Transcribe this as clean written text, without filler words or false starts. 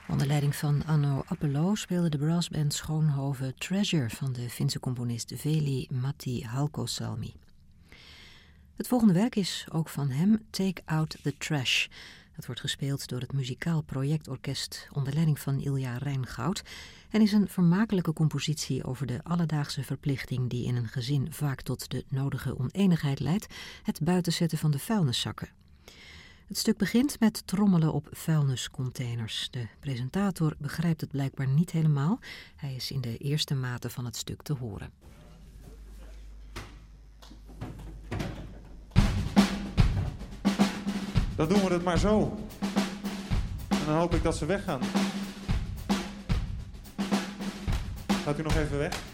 Onder leiding van Anno Appelo speelde de brassband Schoonhoven Treasure van de Finse componist Veli-Matti Halkosalmi. Het volgende werk is ook van hem, Take Out the Trash. Het wordt gespeeld door het muzikaal projectorkest onder leiding van Ilja Rijngoud en is een vermakelijke compositie over de alledaagse verplichting die in een gezin vaak tot de nodige oneenigheid leidt, het buitenzetten van de vuilniszakken. Het stuk begint met trommelen op vuilniscontainers. De presentator begrijpt het blijkbaar niet helemaal. Hij is in de eerste maten van het stuk te horen. Dan doen we het maar zo. En dan hoop ik dat ze weggaan. Gaat u nog even weg?